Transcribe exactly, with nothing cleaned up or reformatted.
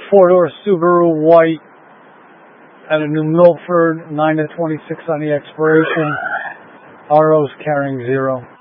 four-door Subaru white at a New Milford, nine to twenty-six on the expiration. R O's carrying zero.